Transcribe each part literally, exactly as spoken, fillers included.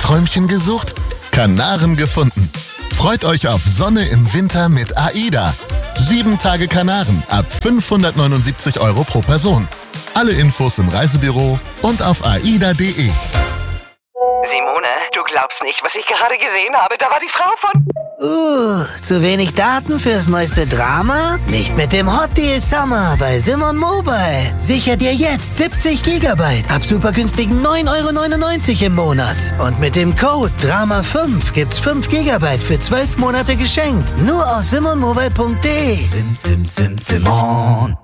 Sommerträumchen gesucht? Kanaren gefunden. Freut euch auf Sonne im Winter mit AIDA. Sieben Tage Kanaren ab fünfhundertneunundsiebzig Euro pro Person. Alle Infos im Reisebüro und auf aida punkt de. Simone, du glaubst nicht, was ich gerade gesehen habe. Da war die Frau von... Uh, zu wenig Daten fürs neueste Drama? Nicht mit dem Hot Deal Summer bei Simon Mobile. Sicher dir jetzt siebzig Gigabyte ab super günstigen neun Euro neunundneunzig im Monat. Und mit dem Code Drama fünf gibt's fünf Gigabyte für zwölf Monate geschenkt. Nur aus simon mobile punkt de. Sim, sim, sim, Simon.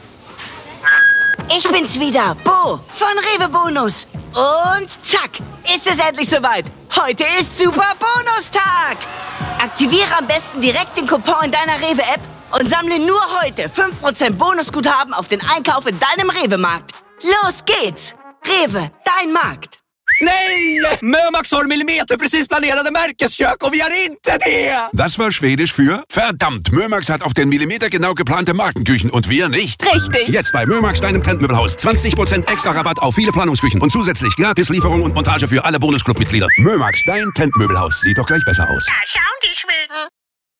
Ich bin's wieder, Bo von Rewe Bonus. Und zack, ist es endlich soweit. Heute ist Super Bonustag. Aktiviere am besten direkt den Coupon in deiner Rewe-App und sammle nur heute fünf Prozent Bonusguthaben auf den Einkauf in deinem Rewe-Markt. Los geht's! Rewe, dein Markt. Nej! Mömax har millimeterprecis-planerade märkeskök och vi har inte det! Das war Schwedisch für verdammt, Mömax hat auf den Millimeter genau geplante Markenküchen und wir nicht. Richtig. Jetzt bei Mömax, deinem Trendmöbelhaus. zwanzig Prozent extra Rabatt auf viele Planungsküchen und zusätzlich gratis Lieferung und Montage für alle Bonusclub-Mitglieder. Mömax, dein Trendmöbelhaus. Sieht doch gleich besser aus. Da schauen die Schweden.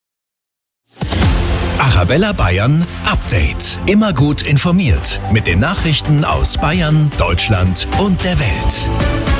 Arabella Bayern Update. Immer gut informiert mit den Nachrichten aus Bayern, Deutschland und der Welt.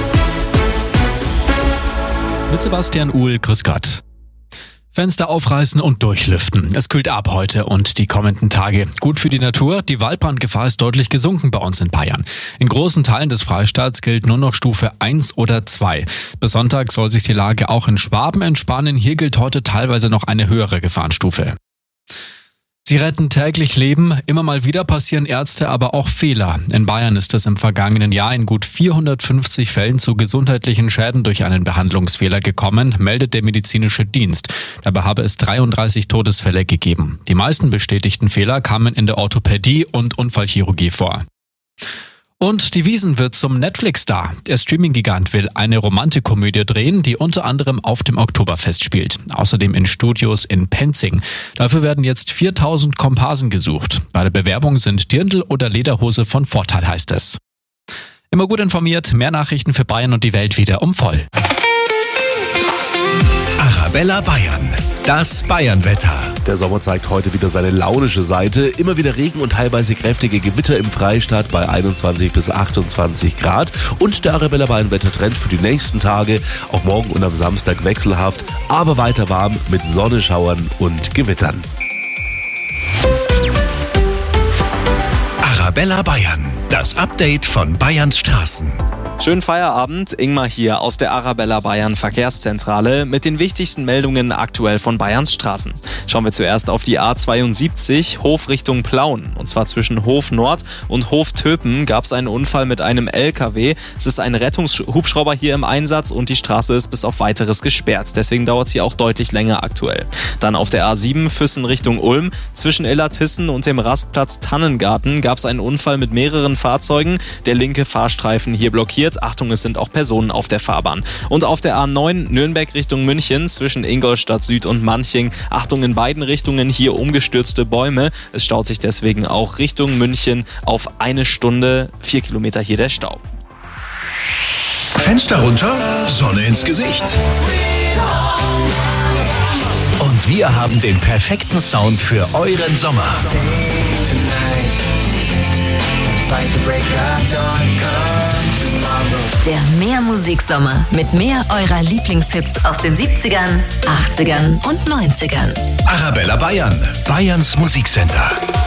Mit Sebastian Uhl, grüß Gott. Fenster aufreißen und durchlüften. Es kühlt ab heute und die kommenden Tage. Gut für die Natur. Die Waldbrandgefahr ist deutlich gesunken bei uns in Bayern. In großen Teilen des Freistaats gilt nur noch Stufe eins oder zwei. Bis Sonntag soll sich die Lage auch in Schwaben entspannen. Hier gilt heute teilweise noch eine höhere Gefahrenstufe. Sie retten täglich Leben. Immer mal wieder passieren Ärzte aber auch Fehler. In Bayern ist es im vergangenen Jahr in gut vierhundertfünfzig Fällen zu gesundheitlichen Schäden durch einen Behandlungsfehler gekommen, meldet der medizinische Dienst. Dabei habe es dreiunddreißig Todesfälle gegeben. Die meisten bestätigten Fehler kamen in der Orthopädie und Unfallchirurgie vor. Und die Wiesn wird zum Netflix-Star. Der Streaming-Gigant will eine Romantikkomödie drehen, die unter anderem auf dem Oktoberfest spielt. Außerdem in Studios in Penzing. Dafür werden jetzt viertausend Komparsen gesucht. Bei der Bewerbung sind Dirndl oder Lederhose von Vorteil, heißt es. Immer gut informiert, mehr Nachrichten für Bayern und die Welt wieder um voll. Arabella Bayern, das Bayernwetter. Der Sommer zeigt heute wieder seine launische Seite. Immer wieder Regen und teilweise kräftige Gewitter im Freistaat bei einundzwanzig bis achtundzwanzig Grad. Und der Arabella Bayern Wettertrend für die nächsten Tage, auch morgen und am Samstag wechselhaft, aber weiter warm mit Sonne, Schauern und Gewittern. Arabella Bayern, das Update von Bayerns Straßen. Schönen Feierabend, Ingmar hier aus der Arabella Bayern Verkehrszentrale mit den wichtigsten Meldungen aktuell von Bayerns Straßen. Schauen wir zuerst auf die A zweiundsiebzig, Hof Richtung Plauen. Und zwar zwischen Hof Nord und Hof Töpen gab es einen Unfall mit einem L K W. Es ist ein Rettungshubschrauber hier im Einsatz und die Straße ist bis auf Weiteres gesperrt. Deswegen dauert es hier auch deutlich länger aktuell. Dann auf der A sieben, Füssen Richtung Ulm. Zwischen Illertissen und dem Rastplatz Tannengarten gab es einen Unfall mit mehreren Fahrzeugen. Der linke Fahrstreifen hier blockiert. Achtung, es sind auch Personen auf der Fahrbahn. Und auf der A neun Nürnberg Richtung München zwischen Ingolstadt Süd und Manching. Achtung, in beiden Richtungen hier umgestürzte Bäume. Es staut sich deswegen auch Richtung München auf eine Stunde. Vier Kilometer hier der Stau. Fenster runter, Sonne ins Gesicht. Und wir haben den perfekten Sound für euren Sommer. Der Mehr-Musik-Sommer mit mehr eurer Lieblingshits aus den siebzigern, achtzigern und neunzigern. Arabella Bayern, Bayerns Musiksender.